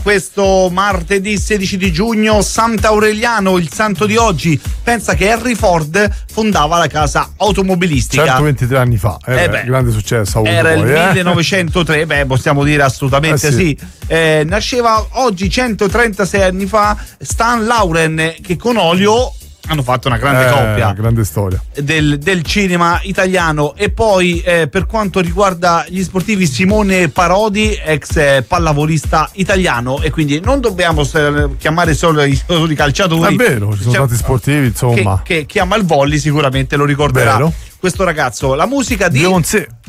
questo martedì 16 di giugno, Sant'Aureliano, il santo di oggi. Pensa che Henry Ford fondava la casa automobilistica 123 anni fa, grande successo era il 1903, possiamo dire assolutamente sì. Nasceva oggi 136 anni fa Stan Lauren, che con Olio hanno fatto una grande coppia, grande storia del cinema italiano. E poi per quanto riguarda gli sportivi, Simone Parodi, ex pallavolista italiano, e quindi non dobbiamo chiamare solo i calciatori. È vero, ci sono tanti sportivi, insomma, che ama il volley sicuramente lo ricorderà. Vero. Questo ragazzo. La musica di Beyoncé.